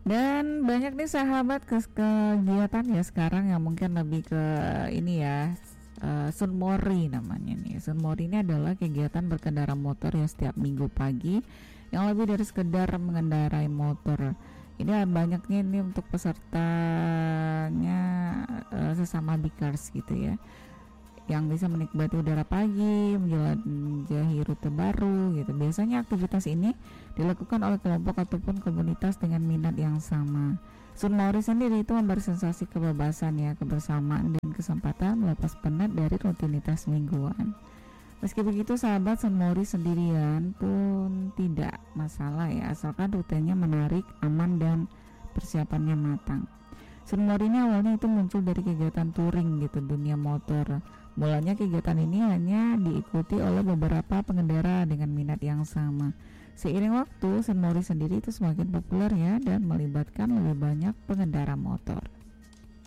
Dan banyak nih sahabat kegiatan ya sekarang yang mungkin lebih ke ini ya, Sunmori namanya nih. Sunmori ini adalah kegiatan berkendara motor ya setiap minggu pagi yang lebih dari sekedar mengendarai motor. Ini banyaknya ini untuk pesertanya sesama bikers gitu ya, yang bisa menikmati udara pagi, menjelajahi rute baru gitu. Biasanya aktivitas ini dilakukan oleh kelompok ataupun komunitas dengan minat yang sama. Sunmori sendiri itu memberi sensasi kebebasan ya, kebersamaan dan kesempatan melepas penat dari rutinitas mingguan. Meski begitu sahabat, Sunmori sendirian pun tidak masalah ya, asalkan rutenya menarik, aman dan persiapannya matang. Sunmori ini awalnya itu muncul dari kegiatan touring gitu, dunia motor. Mulanya kegiatan ini hanya diikuti oleh beberapa pengendara dengan minat yang sama. Seiring waktu, Sunmori sendiri itu semakin populer ya dan melibatkan lebih banyak pengendara motor.